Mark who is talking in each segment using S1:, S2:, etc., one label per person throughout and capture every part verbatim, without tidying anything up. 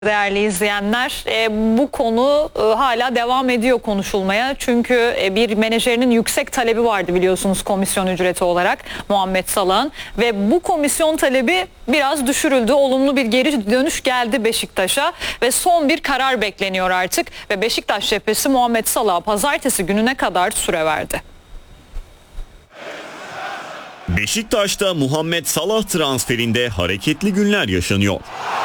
S1: Değerli izleyenler, e, bu konu e, hala devam ediyor konuşulmaya. Çünkü e, bir menajerinin yüksek talebi vardı biliyorsunuz komisyon ücreti olarak Muhammed Salah'ın. Ve bu komisyon talebi biraz düşürüldü. Olumlu bir geri dönüş geldi Beşiktaş'a ve son bir karar bekleniyor artık. Ve Beşiktaş cephesi Muhammed Salah'a pazartesi gününe kadar süre verdi.
S2: Beşiktaş'ta Muhammed Salah transferinde hareketli günler yaşanıyor.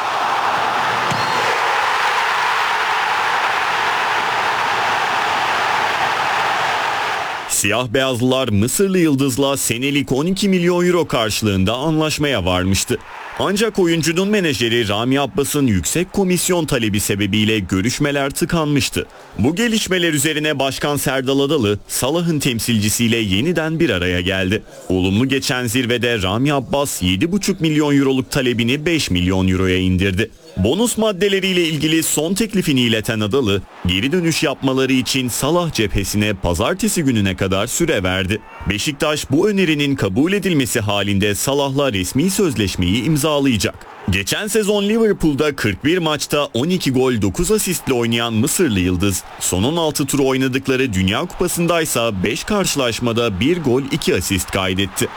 S2: Siyah beyazlılar Mısırlı yıldızla senelik on iki milyon euro karşılığında anlaşmaya varmıştı. Ancak oyuncunun menajeri Rami Abbas'ın yüksek komisyon talebi sebebiyle görüşmeler tıkanmıştı. Bu gelişmeler üzerine Başkan Serdal Adalı, Salah'ın temsilcisiyle yeniden bir araya geldi. Olumlu geçen zirvede Rami Abbas yedi buçuk milyon euroluk talebini beş milyon euroya indirdi. Bonus maddeleriyle ilgili son teklifini ileten Adalı, geri dönüş yapmaları için Salah cephesine pazartesi gününe kadar süre verdi. Beşiktaş bu önerinin kabul edilmesi halinde Salah'la resmi sözleşmeyi imzalayacak. Geçen sezon Liverpool'da kırk bir maçta on iki gol dokuz asistle oynayan Mısırlı yıldız, son on altı tur oynadıkları Dünya Kupası'ndaysa beş karşılaşmada bir gol iki asist kaydetti.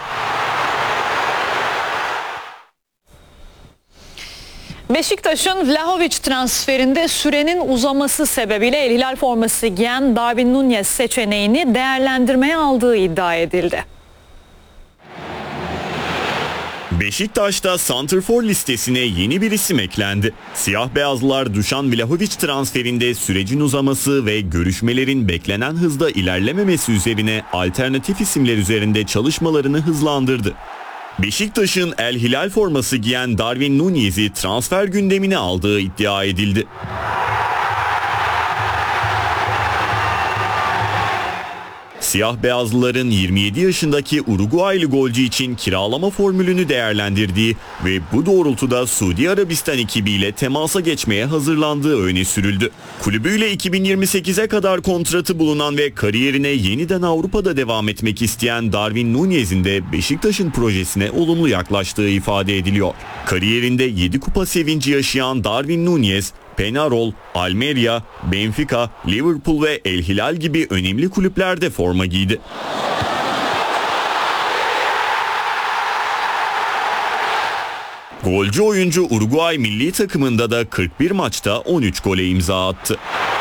S1: Beşiktaş'ın Vlahovic transferinde sürenin uzaması sebebiyle El Hilal forması giyen Darwin Núñez seçeneğini değerlendirmeye aldığı iddia edildi.
S2: Beşiktaş'ta santrfor listesine yeni bir isim eklendi. Siyah beyazlılar Dušan Vlahovic transferinde sürecin uzaması ve görüşmelerin beklenen hızda ilerlememesi üzerine alternatif isimler üzerinde çalışmalarını hızlandırdı. Beşiktaş'ın El Hilal forması giyen Darwin Núñez'i transfer gündemine aldığı iddia edildi. Siyah beyazlıların yirmi yedi yaşındaki Uruguaylı golcü için kiralama formülünü değerlendirdiği ve bu doğrultuda Suudi Arabistan ekibiyle temasa geçmeye hazırlandığı öne sürüldü. Kulübüyle iki bin yirmi sekize kadar kontratı bulunan ve kariyerine yeniden Avrupa'da devam etmek isteyen Darwin Núñez'in de Beşiktaş'ın projesine olumlu yaklaştığı ifade ediliyor. Kariyerinde yedi kupa sevinci yaşayan Darwin Núñez, Peñarol, Almeria, Benfica, Liverpool ve El Hilal gibi önemli kulüplerde forma giydi. Golcü oyuncu Uruguay milli takımında da kırk bir maçta on üç gole imza attı.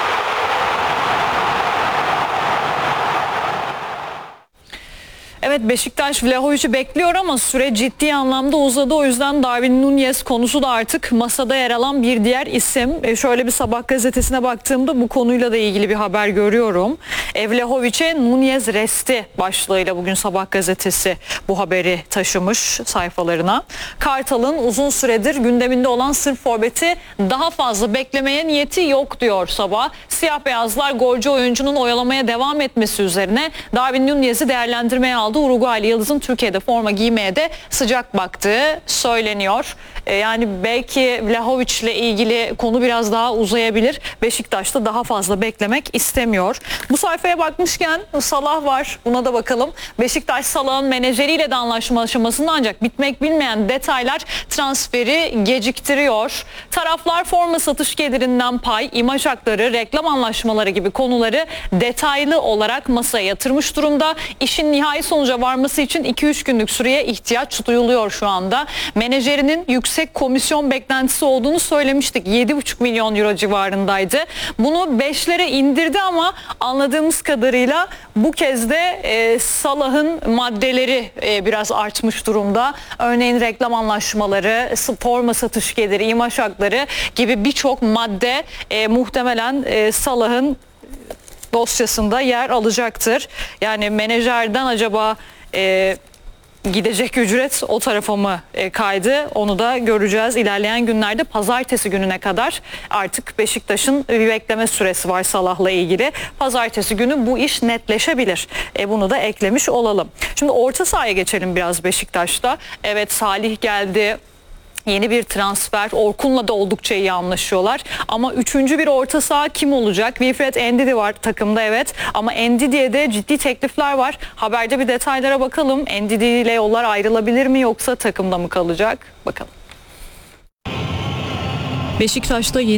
S1: Evet, Beşiktaş Vlahovic'i bekliyor ama süre ciddi anlamda uzadı. O yüzden Darwin Núñez konusu da artık masada yer alan bir diğer isim. E şöyle bir Sabah gazetesine baktığımda bu konuyla da ilgili bir haber görüyorum. E, Vlahovic'e Núñez resti başlığıyla bugün Sabah gazetesi bu haberi taşımış sayfalarına. Kartal'ın uzun süredir gündeminde olan Sırp forveti daha fazla beklemeye niyeti yok diyor Sabah. Siyah beyazlar golcü oyuncunun oyalamaya devam etmesi üzerine Darwin Núñez'i değerlendirmeye aldı. Uruguaylı yıldızın Türkiye'de forma giymeye de sıcak baktığı söyleniyor. Ee, yani belki Vlahovic ile ilgili konu biraz daha uzayabilir. Beşiktaş'ta daha fazla beklemek istemiyor. Bu sayfaya bakmışken Salah var. Buna da bakalım. Beşiktaş Salah'ın menajeriyle de anlaşma aşamasında ancak bitmek bilmeyen detaylar transferi geciktiriyor. Taraflar forma satış gelirinden pay, imaj hakları, reklam anlaşmaları gibi konuları detaylı olarak masaya yatırmış durumda. İşin nihai sonuca varması için iki üç günlük süreye ihtiyaç duyuluyor şu anda. Menajerinin yüksek komisyon beklentisi olduğunu söylemiştik. yedi buçuk milyon euro civarındaydı. Bunu beşlere indirdi ama anladığımız kadarıyla bu kez de e, Salah'ın maddeleri e, biraz artmış durumda. Örneğin reklam anlaşmaları, forma satış geliri, imaj hakları gibi birçok madde e, muhtemelen e, Salah'ın dosyasında yer alacaktır. Yani menajerden acaba e, gidecek ücret o tarafa mı e, kaydı, onu da göreceğiz ilerleyen günlerde. Pazartesi gününe kadar artık Beşiktaş'ın bir bekleme süresi var Salah'la ilgili. Pazartesi günü bu iş netleşebilir. E, bunu da eklemiş olalım. Şimdi orta sahaya geçelim biraz Beşiktaş'ta. Evet, Salih geldi. Yeni bir transfer. Orkun'la da oldukça iyi anlaşıyorlar. Ama üçüncü bir orta saha kim olacak? Wilfred Ndidi var takımda, evet. Ama Ndidi'ye de ciddi teklifler var. Haberde bir detaylara bakalım. Ndidi ile yollar ayrılabilir mi yoksa takımda mı kalacak? Bakalım. Beşiktaş'ta